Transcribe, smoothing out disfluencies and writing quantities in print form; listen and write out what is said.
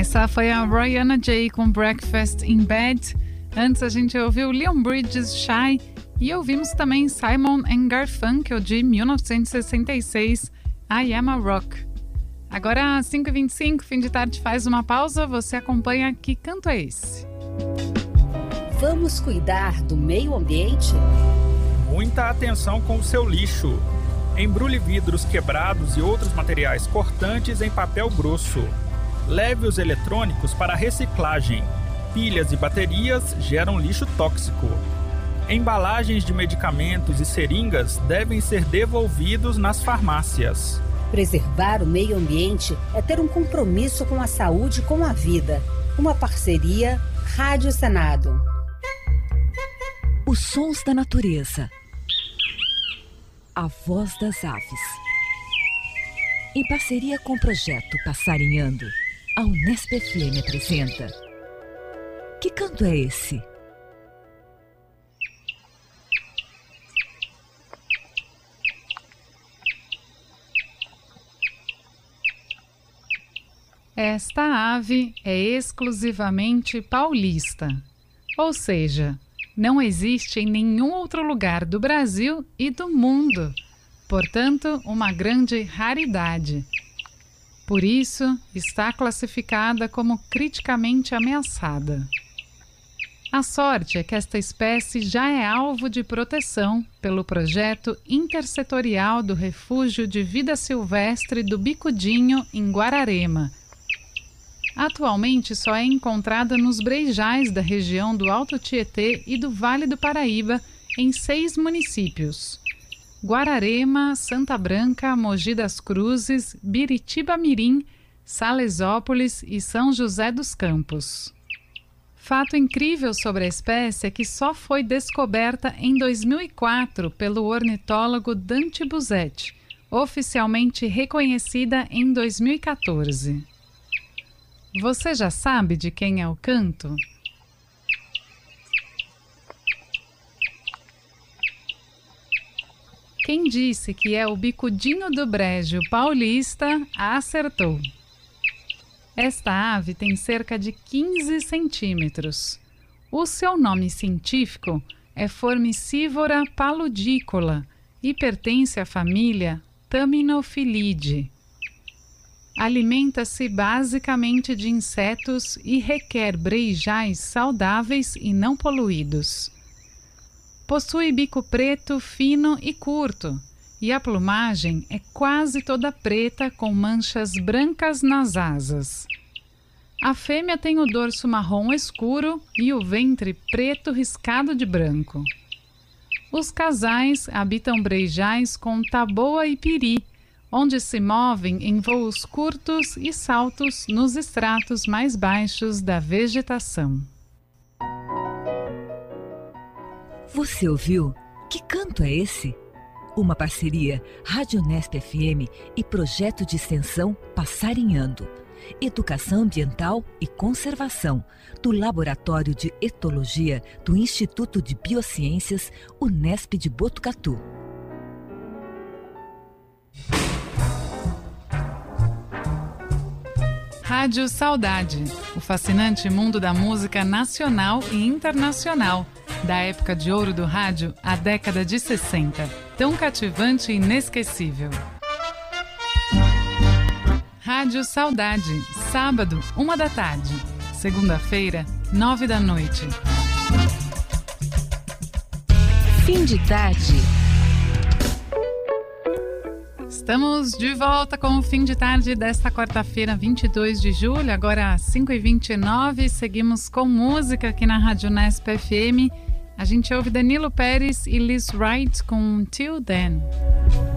Essa foi a Rihanna J com Breakfast in Bed. Antes a gente ouviu Leon Bridges, Shy, e ouvimos também Simon & Garfunkel de 1966, I Am a Rock. Agora às 5h25, fim de tarde, faz uma pausa, você acompanha Que Canto é Esse? Vamos cuidar do meio ambiente? Muita atenção com o seu lixo. Embrulhe vidros quebrados e outros materiais cortantes em papel grosso. Leve os eletrônicos para reciclagem. Pilhas e baterias geram lixo tóxico. Embalagens de medicamentos e seringas devem ser devolvidos nas farmácias. Preservar o meio ambiente é ter um compromisso com a saúde e com a vida. Uma parceria Rádio Senado. Os sons da natureza. A voz das aves. Em parceria com o projeto Passarinhando, a Unesp FM apresenta Que Canto é Esse? Esta ave é exclusivamente paulista, ou seja, não existe em nenhum outro lugar do Brasil e do mundo, portanto, uma grande raridade. Por isso, está classificada como criticamente ameaçada. A sorte é que esta espécie já é alvo de proteção pelo projeto intersetorial do Refúgio de Vida Silvestre do Bicudinho, em Guararema. Atualmente só é encontrada nos brejais da região do Alto Tietê e do Vale do Paraíba, em 6 municípios: Guararema, Santa Branca, Mogi das Cruzes, Biritiba-Mirim, Salesópolis e São José dos Campos. Fato incrível sobre a espécie é que só foi descoberta em 2004 pelo ornitólogo Dante Busetti, oficialmente reconhecida em 2014. Você já sabe de quem é o canto? Quem disse que é o bicudinho do brejo paulista, acertou. Esta ave tem cerca de 15 centímetros. O seu nome científico é Formicivora paludícola e pertence à família Taminophilidae. Alimenta-se basicamente de insetos e requer brejais saudáveis e não poluídos. Possui bico preto, fino e curto, e a plumagem é quase toda preta com manchas brancas nas asas. A fêmea tem o dorso marrom escuro e o ventre preto riscado de branco. Os casais habitam brejais com taboa e piri, onde se movem em voos curtos e saltos nos estratos mais baixos da vegetação. Você ouviu? Que canto é esse? Uma parceria Rádio Unesp FM e projeto de extensão Passarinhando. Educação Ambiental e Conservação, do Laboratório de Etologia do Instituto de Biociências Unesp de Botucatu. Rádio Saudade, o fascinante mundo da música nacional e internacional, da época de ouro do rádio à década de 60, tão cativante e inesquecível. Rádio Saudade, sábado, 13h, segunda-feira, 21h. Fim de tarde. Estamos de volta com o Fim de Tarde desta quarta-feira, 22 de julho, agora às 5h29. Seguimos com música aqui na Rádio Unesp FM. A gente ouve Danilo Pérez e Liz Wright com Till Then.